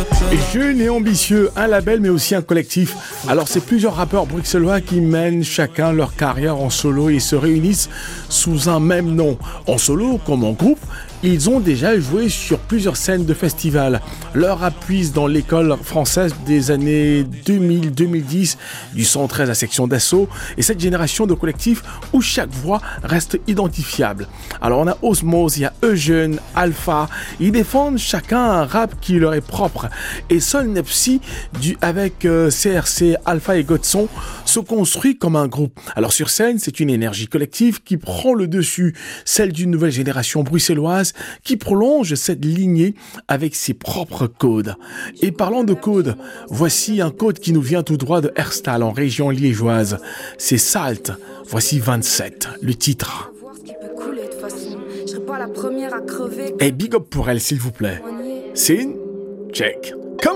Jeune et ambitieux, un label mais aussi un collectif. Alors c'est plusieurs rappeurs bruxellois qui mènent chacun leur carrière en solo et se réunissent sous un même nom. En solo comme en groupe, ils ont déjà joué sur plusieurs scènes de festivals. Leur rap puise dans l'école française des années 2000-2010, du 113 à section d'assaut, et cette génération de collectifs où chaque voix reste identifiable. Alors on a Osmose, il y a Eugène, Alpha, ils défendent chacun un rap qui leur est propre. Et Sol Nepsi, avec CRC, Alpha et Godson, se construit comme un groupe. Alors sur scène, c'est une énergie collective qui prend le dessus, celle d'une nouvelle génération bruxelloise qui prolonge cette lignée avec ses propres codes. Et parlant de codes, voici un code qui nous vient tout droit de Herstal en région liégeoise. C'est Salt. Voici 27, le titre. Et big up pour elle, s'il vous plaît. Sin, check.